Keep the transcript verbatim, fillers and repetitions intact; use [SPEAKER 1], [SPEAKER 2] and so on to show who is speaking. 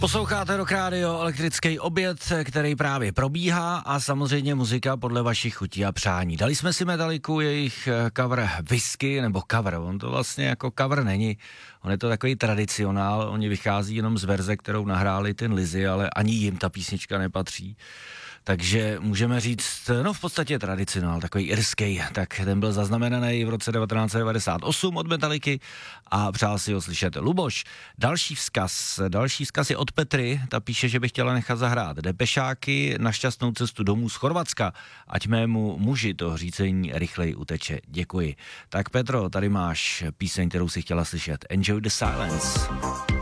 [SPEAKER 1] Posloucháte Rock Radio, elektrický oběd, který právě probíhá a samozřejmě muzika podle vašich chutí a přání. Dali jsme si Metalliku, jejich cover Whisky, nebo cover, on to vlastně jako cover není, on je to takový tradicionál, oni vychází jenom z verze, kterou nahráli ten Lizzy, ale ani jim ta písnička nepatří. Takže můžeme říct, no v podstatě tradicionál, takový irský, tak ten byl zaznamenaný v roce devatenáct set devadesát osm od Metalliky a přál si ho slyšet Luboš. Další vzkaz, další vzkaz je od Petry, ta píše, že by chtěla nechat zahrát Depešáky na šťastnou cestu domů z Chorvatska, ať mému muži to řícení rychleji uteče. Děkuji. Tak Petro, tady máš píseň, kterou si chtěla slyšet. Enjoy the silence.